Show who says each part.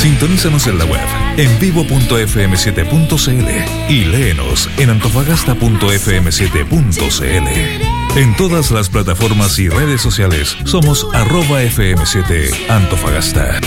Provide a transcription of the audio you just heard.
Speaker 1: Sintonízanos en la web en vivo.fm7.cl y léenos en antofagasta.fm7.cl. En todas las plataformas y redes sociales somos @FM7 Antofagasta.